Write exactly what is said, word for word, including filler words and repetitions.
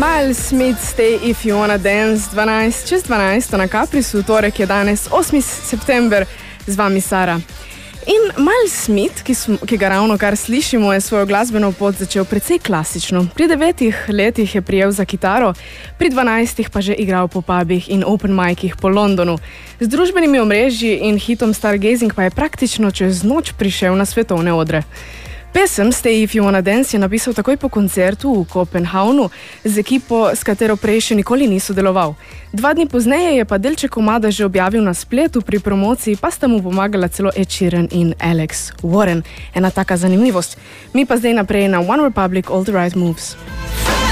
Miles Smith, Stay If You Wanna Dance, dvanajst čez dvanajst na Caprisu, torek je danes osmi september, z vami Sara. In Miles Smith, ki, sm, ki ga ravno kar slišimo, je svojo glasbeno pot začel precej klasično. Pri devetih letih je prijel za kitaro, pri dvanajstih pa že igral po pubih in open micih po Londonu. Z družbenimi omrežji in hitom Stargazing pa je praktično čez noč prišel na svetovne odre. Pesem Stay If You Wanna Dance je napisal takoj po koncertu v Kopenhavnu z ekipo, s katero prej še nikoli ni sodeloval. Dva dni pozneje je pa delček komada že objavil na spletu, pri promociji pa sta mu pomagala celo Ed Sheeran in Alex Warren. Ena taka zanimivost. Mi pa zdaj naprej na One Republic, All the Right Moves.